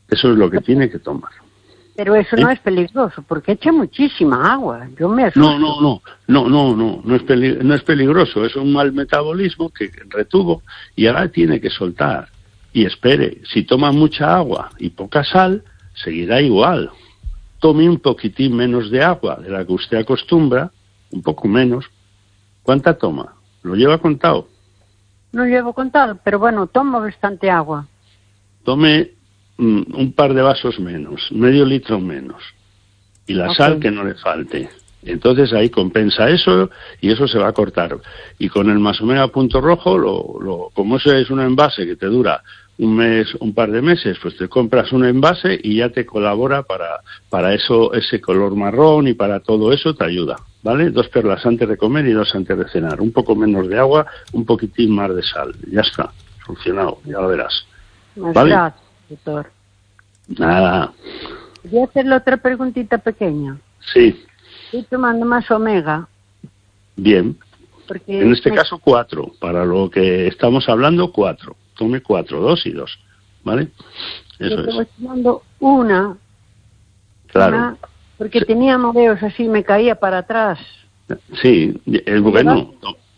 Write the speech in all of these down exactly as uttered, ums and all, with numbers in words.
Eso es lo que tiene que tomar. Pero eso ¿Eh? no es peligroso, porque echa muchísima agua. Yo me asusto. No, no, no, no, no, no, no es, peli- no es peligroso. Es un mal metabolismo que retuvo y ahora tiene que soltar. Y espere, si toma mucha agua y poca sal, seguirá igual. Tome un poquitín menos de agua de la que usted acostumbra, un poco menos. ¿Cuánta toma? ¿Lo lleva contado? No llevo contado, pero bueno, tomo bastante agua. Tome mm, un par de vasos menos, medio litro menos. Y la okay. sal que no le falte. Entonces ahí compensa eso y eso se va a cortar. Y con el Masomega a punto rojo, lo, lo, como eso es un envase que te dura un mes, un par de meses, pues te compras un envase y ya te colabora para, para eso, ese color marrón y para todo eso te ayuda, ¿vale? Dos perlas antes de comer y dos antes de cenar. Un poco menos de agua, un poquitín más de sal. Ya está, solucionado, ya lo verás. ¿Vale? Gracias, doctor. Nada. Voy a hacerle otra preguntita pequeña. Sí. Estoy tomando más omega. Bien. Porque en este me... caso cuatro, para lo que estamos hablando cuatro. Tome cuatro, dos y dos, ¿vale? Eso Yo es. estoy tomando una, claro. Una, porque sí. tenía mareos así, me caía para atrás. Sí, es bueno.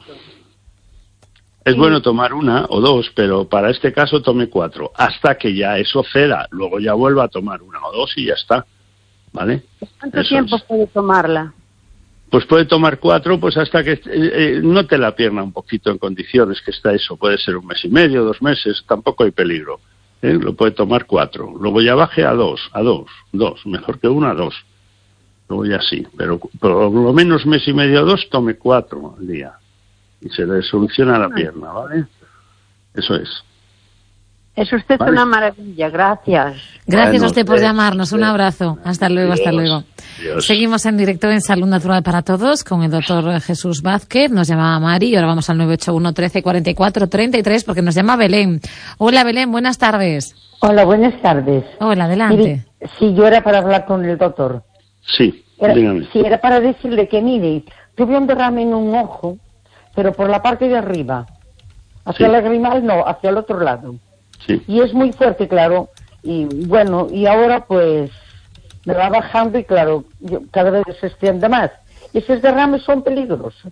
Es sí. bueno tomar una o dos, pero para este caso tome cuatro, hasta que ya eso ceda. Luego ya vuelva a tomar una o dos y ya está, ¿vale? ¿Cuánto eso tiempo es. puede tomarla? Pues puede tomar cuatro, pues hasta que eh, eh, note la pierna un poquito en condiciones que está eso. Puede ser un mes y medio, dos meses, tampoco hay peligro. ¿eh? Lo puede tomar cuatro. Luego ya baje a dos, a dos, dos. Mejor que una, dos. Luego ya sí. Pero por lo menos mes y medio, dos, tome cuatro al día. Y se le soluciona la pierna, ¿vale? Eso es. Es usted ¿Vale? una maravilla, gracias. Gracias bueno, a usted por eh, llamarnos, un abrazo. Hasta luego, Dios, hasta luego. Dios. Seguimos en directo en Salud Natural para Todos con el doctor Jesús Vázquez. Nos llamaba Mari y ahora vamos al nueve ocho uno, trece, cuarenta y cuatro, treinta y tres porque nos llama Belén. Hola Belén, buenas tardes. Hola, buenas tardes. Hola, adelante. Mire, si yo era para hablar con el doctor. Sí, era, dígame. Si era para decirle que, mire, tuve un derrame en un ojo, pero por la parte de arriba. Hacia sí. el lagrimal no, hacia el otro lado. Sí. Y es muy fuerte, claro, y bueno, y ahora pues me va bajando y claro, yo, cada vez se extiende más. ¿Esos derrames son peligrosos?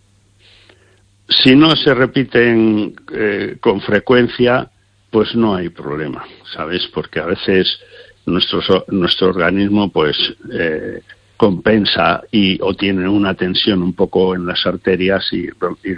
Si no se repiten eh, con frecuencia, pues no hay problema, ¿sabes? Porque a veces nuestro, nuestro organismo pues eh, compensa y o tiene una tensión un poco en las arterias y, y,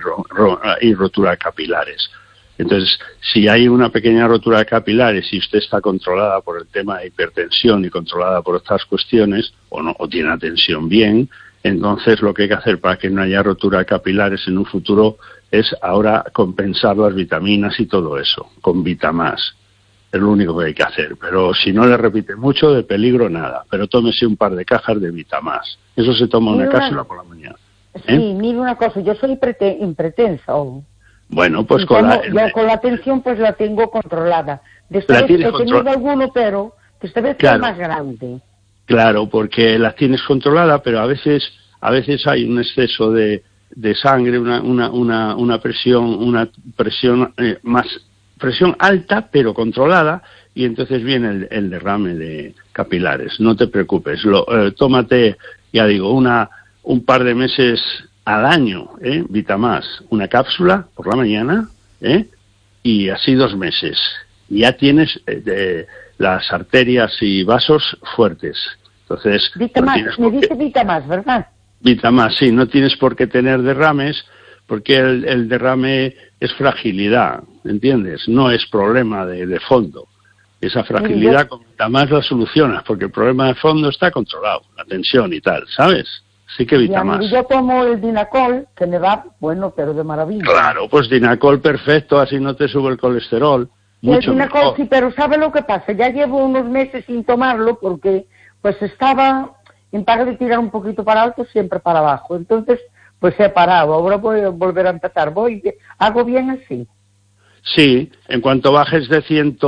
y rotura de capilares. Entonces, si hay una pequeña rotura de capilares y usted está controlada por el tema de hipertensión y controlada por otras cuestiones, o no, o tiene la tensión bien, entonces lo que hay que hacer para que no haya rotura de capilares en un futuro es ahora compensar las vitaminas y todo eso, con Vitamás. Es lo único que hay que hacer. Pero si no le repite mucho, de peligro nada. Pero tómese un par de cajas de Vitamás. Eso se toma una cápsula por la mañana. ¿Eh? Sí, mire una cosa, yo soy hipertensa. Oh. Bueno, pues con tengo, la... Yo con la tensión pues la tengo controlada. De esta vez he tenido control... alguno, pero esta vez claro, es más grande. Claro, porque la tienes controlada, pero a veces a veces hay un exceso de, de sangre, una una una una presión una presión eh, más presión alta, pero controlada, y entonces viene el, el derrame de capilares. No te preocupes, lo, eh, tómate, ya digo, una un par de meses al año, ¿eh? Vitamás, una cápsula por la mañana, ¿eh? Y así dos meses. Ya tienes eh, de, las arterias y vasos fuertes. Entonces, Vitamás, no me dice Vitamás, ¿verdad? Vitamás, sí, no tienes por qué tener derrames, porque el, el derrame es fragilidad, ¿entiendes? No es problema de, de fondo. Esa fragilidad con Vitamás la solucionas, porque el problema de fondo está controlado, la tensión y tal, ¿sabes? Sí que Vitamás. Yo tomo el Dinacol, que me va, bueno, pero de maravilla. Claro, pues Dinacol perfecto, así no te sube el colesterol. Mucho el Dinacol mejor. Sí, pero ¿sabe lo que pasa? Ya llevo unos meses sin tomarlo porque pues estaba, en vez de tirar un poquito para alto, siempre para abajo. Entonces, pues he parado. Ahora voy a volver a empezar. Voy, hago bien así. Sí, en cuanto bajes de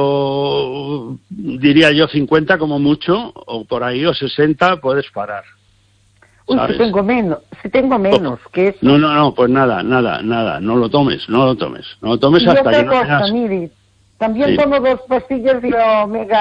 ciento, diría yo cincuenta como mucho, o por ahí, o sesenta, puedes parar. Uy, si tengo menos, si tengo menos, oh, que es... No, no, no, pues nada, nada, nada, no lo tomes, no lo tomes, no lo tomes y hasta otra que no cosa, tengas... mire, también sí. tomo dos pastillas de omega